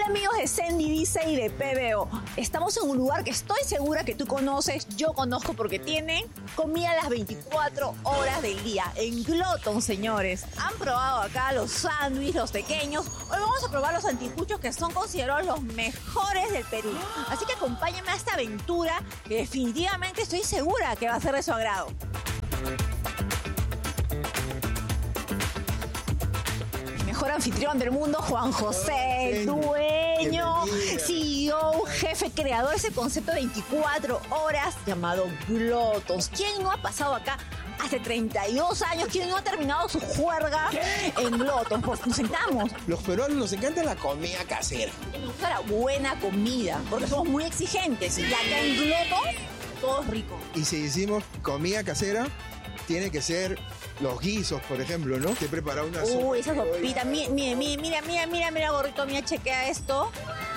amigos de Sandy Dice y de PBO. Estamos en un lugar que estoy segura que tú conoces, yo conozco porque tienen comida las 24 horas del día. En Glotton, señores. Han probado acá los sándwiches, los pequeños. Hoy vamos a probar los anticuchos que son considerados los mejores del Perú. Así que acompáñame a esta aventura que definitivamente estoy segura que va a ser de su agrado. Mejor anfitrión del mundo, Juan José, dueño, CEO, jefe, creador de ese concepto de 24 horas llamado Glotton. ¿Quién no ha pasado acá hace 32 años? ¿Quién no ha terminado su juerga en Glotton? Pues nos sentamos. Los peruanos nos encanta la comida casera. Nos gusta la buena comida, porque somos muy exigentes. Y acá en Glotton todo es rico. Y si decimos comida casera, tiene que ser los guisos, por ejemplo, ¿no? Te prepara una sopa. Uy, esa sopita. Mira, gorrito, mira, chequea esto.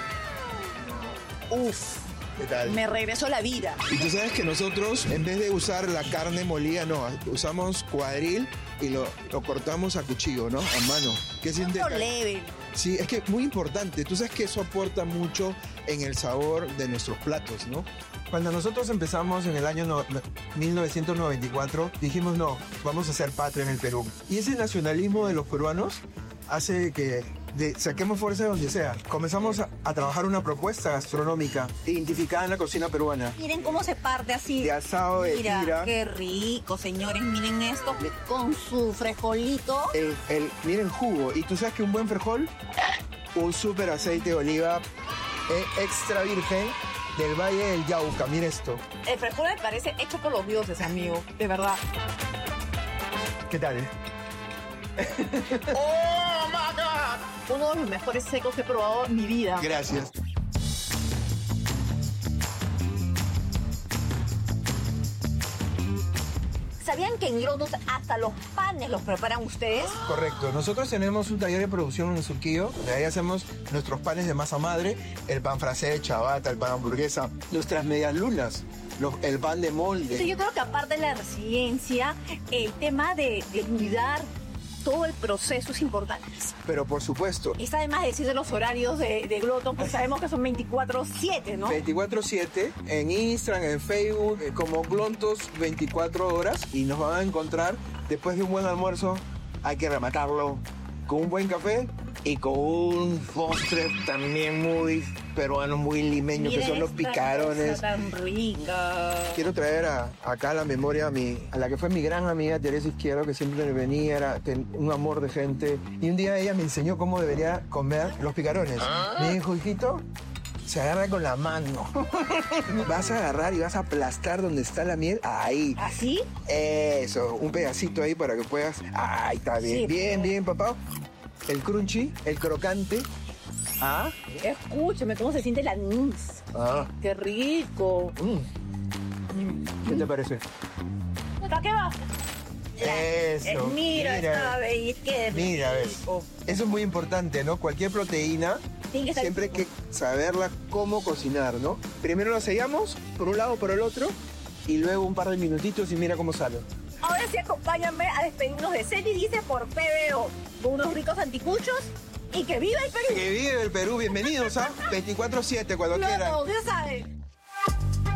Uf. ¿Qué tal? Me regresó la vida. Y tú sabes que nosotros, en vez de usar la carne molida, no, usamos cuadril y lo cortamos a cuchillo, ¿no? A mano. ¿Qué sientes? Otro level. Sí, es que muy importante. Tú sabes que eso aporta mucho en el sabor de nuestros platos, ¿no? Cuando nosotros empezamos en el año 1994, dijimos no, vamos a hacer patria en el Perú. Y ese nacionalismo de los peruanos hace que saquemos fuerza de donde sea. Comenzamos a trabajar una propuesta gastronómica identificada en la cocina peruana. Miren cómo se parte así. De asado de Mira, tira. qué rico, señores. Miren esto con su frijolito. Miren jugo. Y tú sabes que un buen frijol, un súper aceite de oliva extra virgen del Valle del Yauca. Mira esto. El frijol me parece hecho por los dioses, amigo. De verdad. ¿Qué tal? ¡Oh, my God! Uno de los mejores secos que he probado en mi vida. Gracias. ¿Sabían que en Glotton hasta los panes los preparan ustedes? Correcto. Nosotros tenemos un taller de producción en Surquillo, donde ahí hacemos nuestros panes de masa madre, el pan francés, chabata, el pan hamburguesa, nuestras medias lunas, el pan de molde. Sí, yo creo que aparte de la resiliencia, el tema de cuidar todo el proceso es importante. Pero por supuesto, Y está además de decir de los horarios de Glotton, pues sabemos que son 24/7, ¿no? 24/7 en Instagram, en Facebook, como Glontos 24 horas, y nos van a encontrar después de un buen almuerzo. Hay que rematarlo con un buen café y con un postre también muy peruano, muy limeño, que son los picarones. Tan rica. Quiero traer acá a la memoria a la que fue mi gran amiga Teresa Izquierdo, que siempre venía, era un amor de gente. Y un día ella me enseñó cómo debería comer los picarones. Me dijo, hijito, se agarra con la mano. Vas a agarrar y vas a aplastar donde está la miel. Ahí. ¿Así? Eso, un pedacito ahí para que puedas. Ahí está bien. Sí, Bien, papá. El crunchy, el crocante. Ah. Escúchame cómo se siente la anís. Ah. Qué rico. ¿Qué te parece? ¿Para qué va? Eso. Mira, ¿sabes? Qué rico. Mira, ves. Eso es muy importante, ¿no? Cualquier proteína, Tiene que estar siempre hay que saberla cómo cocinar, ¿no? Primero lo sellamos, por un lado, por el otro, y luego un par de minutitos y mira cómo sale. Ahora sí, acompáñame a despedirnos de Sandy Dice por PBO, con unos ricos anticuchos y que viva el Perú. Que vive el Perú, bienvenidos a 24/7 cuando quieran. No, ya sabes.